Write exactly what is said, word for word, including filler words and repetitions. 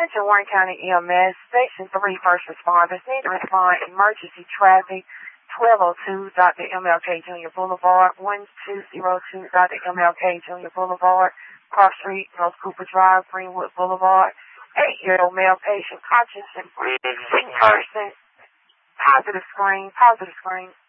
Attention Warren County E M S, Station three first responders need to respond emergency traffic twelve oh two Doctor M L K Junior Boulevard, one two zero two Doctor M L K Junior Boulevard, Cross Street, North Cooper Drive, Greenwood Boulevard. Eight-year-old male patient, conscious and breathing person. Positive screen, positive screen.